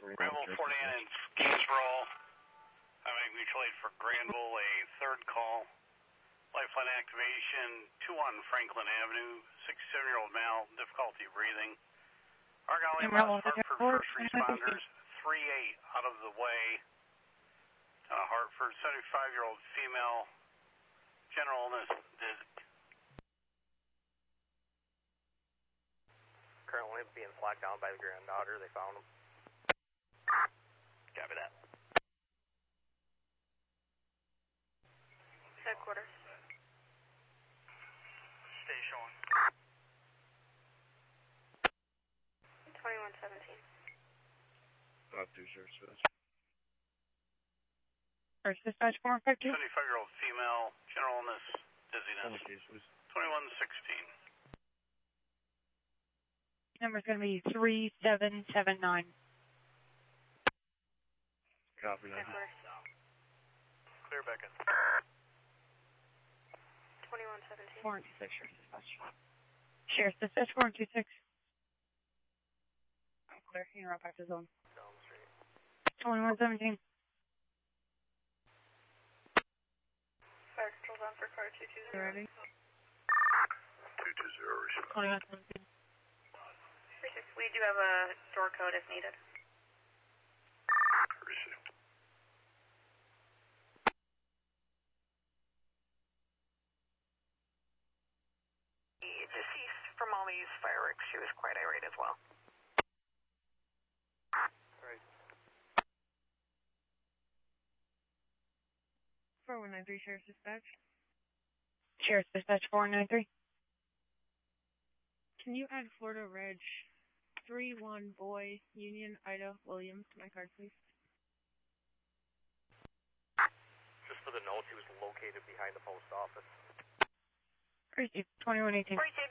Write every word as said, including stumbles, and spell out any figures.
Granville forty-nine in Gainesboro. Having mutual aid for Granville, a third call. Lifeline activation, two one Franklin Avenue, sixty-seven-year-old male, difficulty breathing. Argyle Ambulance, Hartford first responders, three eight out of the way. Uh, Hartford, seventy-five-year-old female, general illness, dizzy. Currently being flagged down by the granddaughter, they found him. Copy that. Headquarters. Stay showing. twenty-one seventeen. Not too sure, so. First dispatch four five two. seventy-five-year-old female, general illness, dizziness. twenty-one sixteen. Number's going to be three seven seven nine. Copy that. Headquarters. Clear back in. twenty-one seventeen. four two six, Sheriff's Dispatch. Sheriff's Dispatch four two six. I'm clear. You're up back to zone. Down the street. twenty-one seventeen. Fire control's on for car two two zero. Ready? two two zero, respond. twenty-one seventeen. We do have a door code if needed. Received. Deceased from all these fireworks, she was quite irate as well. Right. four one nine three, Sheriff's Dispatch. Sheriff's Dispatch four nine three. Can you add Florida Reg three one Boy Union Ida Williams to my card, please? Just for the notes, he was located behind the post office. Receive twenty-one eighteen. Receive